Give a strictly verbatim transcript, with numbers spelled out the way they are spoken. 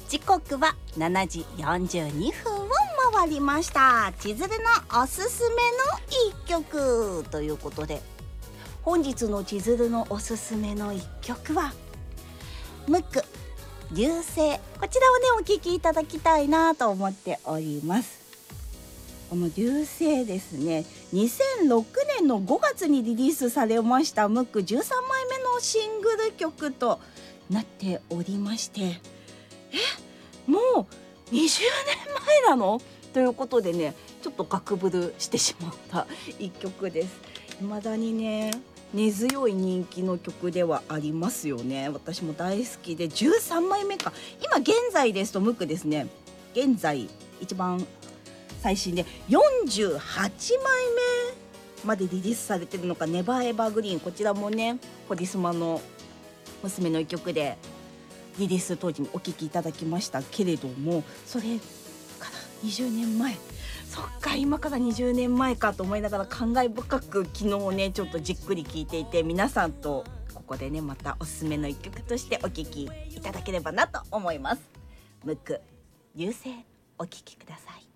時刻はしちじよんじゅうにふんを回りました。千鶴のおすすめの一曲ということで、本日の千鶴のおすすめの一曲はムック流星、こちらをねお聴きいただきたいなと思っております。この流星ですね、にせんろくねんのごがつにリリースされましたムックじゅうさんまいめのシングル曲となっておりまして、えもうにじゅうねんまえなのということでね、ちょっとガクブルしてしまった一曲です。未だにね根強い人気の曲ではありますよね。私も大好きでじゅうさんまいめか、今現在ですとムックですね、現在一番最新でよんじゅうはちまいめまでリリースされてるのか、ネバーエバーグリーン、こちらもねポリスマの娘の一曲でリリース当時にお聴きいただきましたけれども、それからにじゅうねんまえ、そっか今からにじゅうねんまえかと思いながら感慨深く昨日ねちょっとじっくり聴いていて、皆さんとここでねまたおすすめの一曲としてお聴きいただければなと思います。ムック流星、お聴きください。